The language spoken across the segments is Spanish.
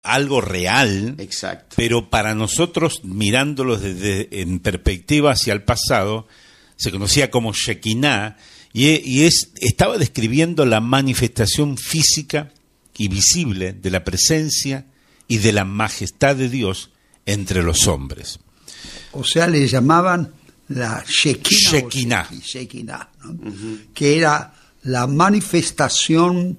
algo real. Exacto. Pero para nosotros, mirándolo en perspectiva hacia el pasado, se conocía como Shekinah, estaba describiendo la manifestación física y visible de la presencia y de la majestad de Dios entre los hombres. O sea, le llamaban la Shekinah, ¿no? Que era la manifestación,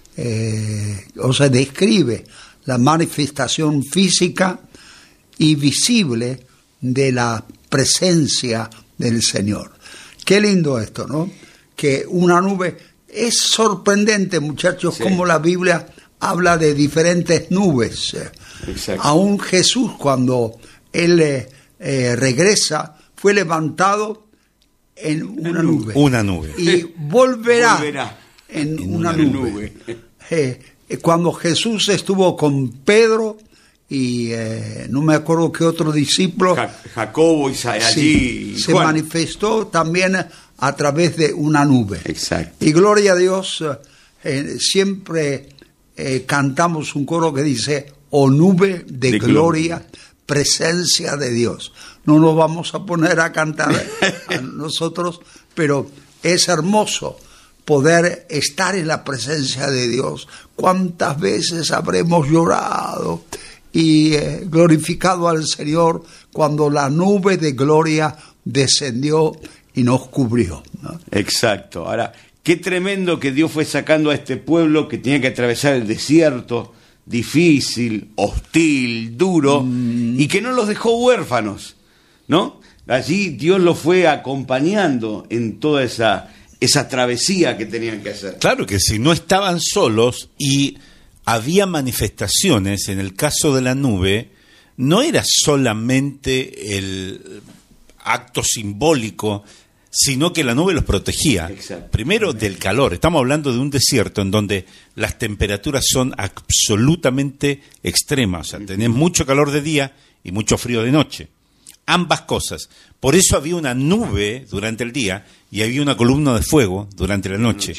o sea, describe la manifestación física y visible de la presencia del Señor. Qué lindo esto, ¿no? Que una nube, es sorprendente, muchachos, sí, cómo la Biblia habla de diferentes nubes. Exacto. Aún Jesús, cuando él regresa, fue levantado en una nube. Una nube. Y volverá en una nube. Cuando Jesús estuvo con Pedro y no me acuerdo qué otro discípulo, Jacobo y allí, se manifestó también a través de una nube. Exacto. Y gloria a Dios, siempre cantamos un coro que dice: oh nube de gloria, presencia de Dios. No nos vamos a poner a cantar a nosotros, pero es hermoso poder estar en la presencia de Dios. ¿Cuántas veces habremos llorado y glorificado al Señor cuando la nube de gloria descendió y nos cubrió, ¿no? Exacto. Ahora, qué tremendo que Dios fue sacando a este pueblo que tenía que atravesar el desierto, difícil, hostil, duro, y que no los dejó huérfanos, ¿no? Allí Dios los fue acompañando en toda esa travesía que tenían que hacer. Claro que sí, no estaban solos, y había manifestaciones. En el caso de la nube, no era solamente el acto simbólico, sino que la nube los protegía. Exacto. Primero del calor. Estamos hablando de un desierto en donde las temperaturas son absolutamente extremas. O sea, tenés mucho calor de día y mucho frío de noche. Ambas cosas. Por eso había una nube durante el día y había una columna de fuego durante la noche.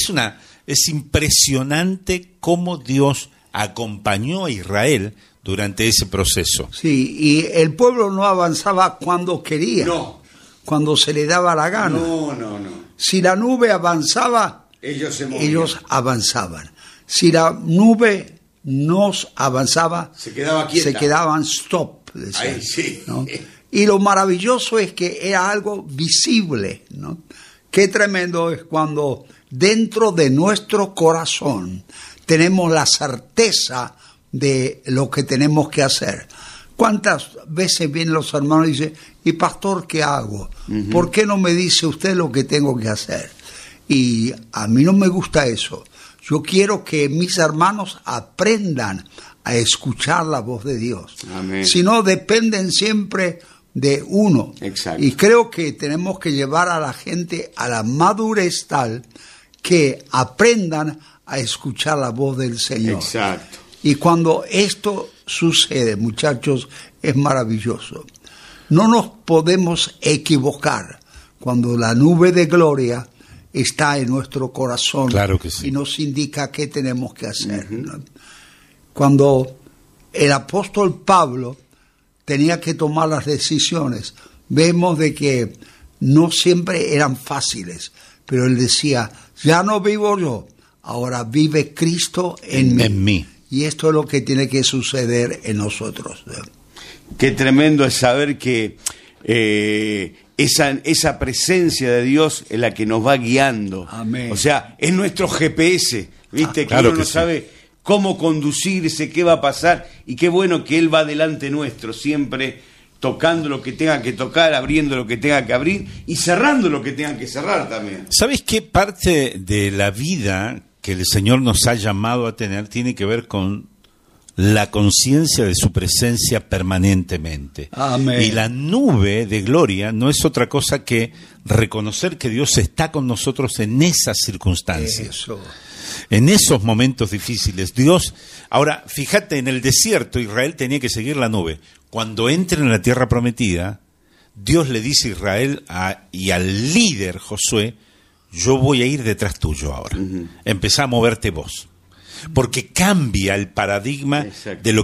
Es impresionante cómo Dios acompañó a Israel durante ese proceso. Sí, y el pueblo no avanzaba cuando quería. No. Cuando se le daba la gana. No. Si la nube avanzaba, ellos se movían. Ellos avanzaban. Si la nube no avanzaba, se quedaba quieta. Se quedaban stop. Ahí sí. ¿No? Y lo maravilloso es que era algo visible, ¿no? Qué tremendo es cuando dentro de nuestro corazón tenemos la certeza de lo que tenemos que hacer. ¿Cuántas veces vienen los hermanos y dicen: ¿y pastor qué hago? ¿Por qué no me dice usted lo que tengo que hacer? Y a mí no me gusta eso. Yo quiero que mis hermanos aprendan a escuchar la voz de Dios. Amén. Si no, dependen siempre de uno. Exacto. Y creo que tenemos que llevar a la gente a la madurez tal que aprendan a escuchar la voz del Señor. Exacto. Y cuando esto sucede, muchachos, es maravilloso. No nos podemos equivocar cuando la nube de gloria está en nuestro corazón. Claro que sí. Y nos indica qué tenemos que hacer, ¿no? Cuando el apóstol Pablo tenía que tomar las decisiones, vemos de que no siempre eran fáciles, pero él decía: ya no vivo yo, ahora vive Cristo en mí. Y esto es lo que tiene que suceder en nosotros. Qué tremendo es saber que esa presencia de Dios es la que nos va guiando. Amén. O sea, es nuestro GPS, ¿viste? Claro que uno no sabe cómo conducirse, qué va a pasar, y qué bueno que Él va delante nuestro, siempre tocando lo que tenga que tocar, abriendo lo que tenga que abrir y cerrando lo que tenga que cerrar también. ¿Sabes qué parte de la vida que el Señor nos ha llamado a tener tiene que ver con la conciencia de su presencia permanentemente? Amén. Y la nube de gloria no es otra cosa que reconocer que Dios está con nosotros en esas circunstancias. Eso. En esos momentos difíciles, Dios... Ahora, fíjate, en el desierto Israel tenía que seguir la nube. Cuando entra en la tierra prometida, Dios le dice a Israel y al líder Josué: yo voy a ir detrás tuyo ahora. Empezá a moverte vos. porque cambia el paradigma Exacto. de lo